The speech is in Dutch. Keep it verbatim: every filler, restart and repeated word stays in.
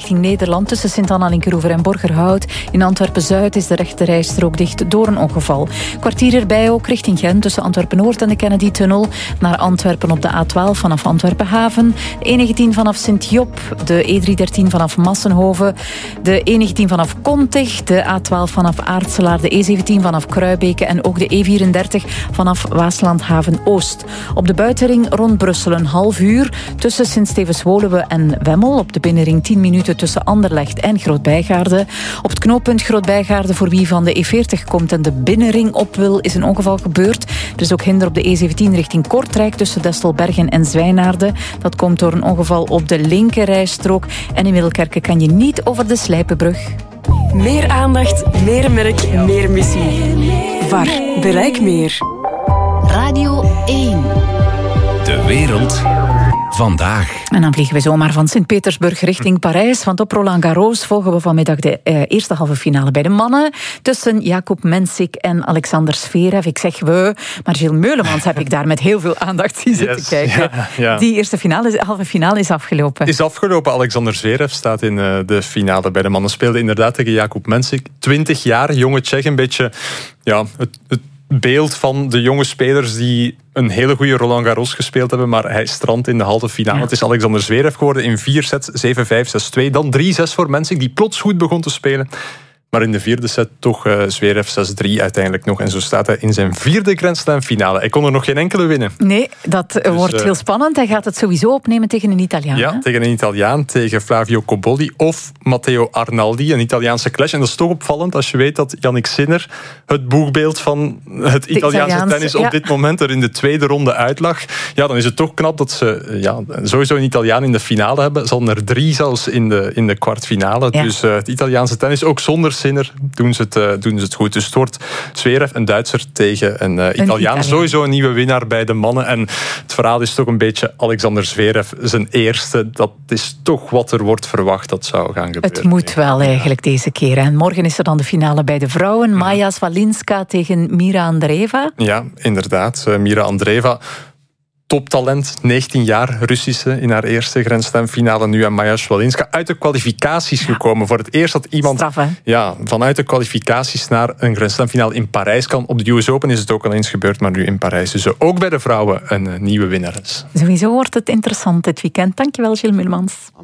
richting Nederland tussen Sint-Anna, Linkeroever en Borgerhout. In Antwerpen-Zuid is de rechterrijstrook dicht door een ongeval. Kwartier erbij ook richting Gent tussen Antwerpen-Noord en de Kennedy-tunnel. Naar Antwerpen op de A twaalf vanaf Antwerpen-Haven. De E negentien vanaf Sint-Job. De E driehonderddertien vanaf Massenhoven. De E negentien vanaf Kontig. De A twaalf vanaf Aartselaar. De E zeventien vanaf Kruibeke. En ook de E vierendertig vanaf Waasland-Haven-Oost. Op de buitenring rond Brussel een half uur tussen Sint-Stevens-Woluwe en Wemmel. Op de binnenring tien minuten tussen Anderlecht en Groot-Bijgaarde. Op het knooppunt Groot-Bijgaarde voor wie van de E veertig komt en de binnenring op wil, is een ongeval gebeurd. Er is ook hinder op de E zeventien richting Kortrijk tussen Destelbergen en Zwijnaarden. Dat komt door een ongeval op de linkerrijstrook. En in Middelkerke kan je niet over de Slijpenbrug. Meer aandacht, meer merk, meer missie. V A R. Bereik meer. Radio één. De wereld vandaag. En dan vliegen we zomaar van Sint-Petersburg richting Parijs. Want op Roland Garros volgen we vanmiddag de eh, eerste halve finale bij de mannen. Tussen Jakub Mensik en Alexander Zverev. Ik zeg we, maar Gilles Meulemans heb ik daar met heel veel aandacht zien zitten yes, kijken. Ja, ja. Die eerste finale, halve finale is afgelopen. Is afgelopen. Alexander Zverev staat in uh, de finale bij de mannen. Speelde inderdaad tegen Jakub Mensik. twintig jaar, jonge Tsjech. Een beetje ja, het, het beeld van de jonge spelers die een hele goede Roland Garros gespeeld hebben, maar hij strandt in de halve finale. Ja. Het is Alexander Zverev geworden in vier sets, zeven vijf, zes twee. Dan drie zes voor Mensik, die plots goed begon te spelen. Maar in de vierde set toch uh, Zverev zes drie uiteindelijk nog. En zo staat hij in zijn vierde Grand Slam finale. Hij kon er nog geen enkele winnen. Nee, dat dus, wordt uh, heel spannend. Hij gaat het sowieso opnemen tegen een Italiaan. Ja, hè? tegen een Italiaan. Tegen Flavio Cobolli of Matteo Arnaldi. Een Italiaanse clash. En dat is toch opvallend als je weet dat Yannick Sinner het boegbeeld van het Italiaanse, Italiaanse tennis op ja. dit moment er in de tweede ronde uitlag. Ja, dan is het toch knap dat ze ja, sowieso een Italiaan in de finale hebben. Ze hadden er drie zelfs in de, in de kwartfinale. Ja. Dus uh, het Italiaanse tennis, ook zonder Sinner, doen ze het, uh, doen ze het goed. Dus het wordt Zverev, een Duitser, tegen een, uh, een Italiaan. Italiaan. Sowieso een nieuwe winnaar bij de mannen. En het verhaal is toch een beetje Alexander Zverev zijn eerste. Dat is toch wat er wordt verwacht dat zou gaan gebeuren. Het moet wel eigenlijk deze keer. En morgen is er dan de finale bij de vrouwen. Mm. Maja Swalinska tegen Mira Andreeva. Ja, inderdaad. Uh, Mira Andreeva. Toptalent, negentien jaar, Russische, in haar eerste Grand Slam finale nu aan Maja Swalinska. Uit de kwalificaties ja. gekomen. Voor het eerst dat iemand Straf, ja, vanuit de kwalificaties naar een Grand Slam finale in Parijs kan. Op de U S Open is het ook al eens gebeurd, maar nu in Parijs. Dus ook bij de vrouwen een nieuwe winnares. Sowieso wordt het interessant dit weekend. Dankjewel, Gilles Meulemans.